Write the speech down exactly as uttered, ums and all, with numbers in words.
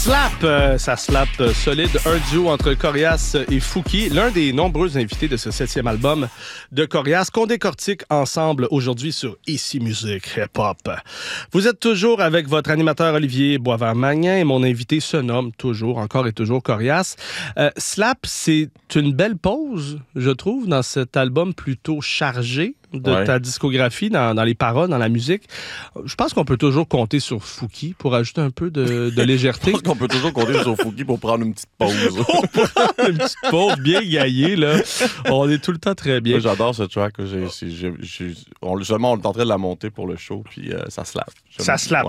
slap, euh, ça slap euh, solide. Un duo entre Corias et Fouki, l'un des nombreux invités de ce septième album de Corias qu'on décortique ensemble aujourd'hui sur Ici Musique Hip Hop. Vous êtes toujours avec votre animateur Olivier Boisvert-Magnin et mon invité se nomme toujours, encore et toujours Corias. Euh, slap, c'est une belle pause, je trouve, dans cet album plutôt chargé de ouais. ta discographie, dans, dans les paroles, dans la musique. Je pense qu'on peut toujours compter sur Fouki pour ajouter un peu de, de légèreté. Je pense qu'on peut toujours compter sur Fouki pour prendre une petite pause. Pour prendre une petite pause bien gaillée, là. On est tout le temps très bien. Moi, j'adore ce track. J'ai, j'ai, j'ai, j'ai, on, seulement, on est en train de la monter pour le show, puis euh, ça slap. Ça slap.